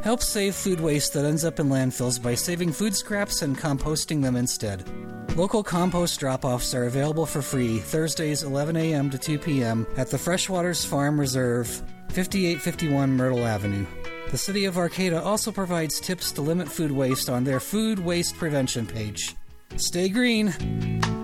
Help save food waste that ends up in landfills by saving food scraps and composting them instead. Local compost drop-offs are available for free Thursdays 11 a.m. to 2 p.m. at the Freshwaters Farm Reserve, 5851 Myrtle Avenue. The City of Arcata also provides tips to limit food waste on their food waste prevention page. Stay green!